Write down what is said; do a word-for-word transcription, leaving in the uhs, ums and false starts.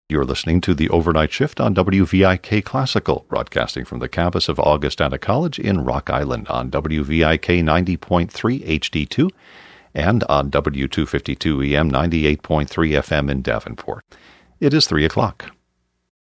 You're listening to the Overnight Shift on W V I K Classical, broadcasting from the campus of Augustana College in Rock Island on W V I K ninety point three H D two and on W two fifty-two E M ninety-eight point three F M in Davenport. It is three o'clock.